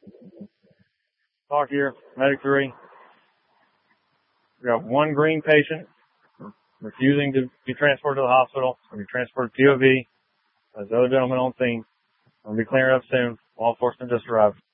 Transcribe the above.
Talk here, Medic 3. We got one green patient refusing to be transported to the hospital. Going to be transported to POV. There's the other gentleman on scene. We'll be clearing up soon. Law enforcement just arrived.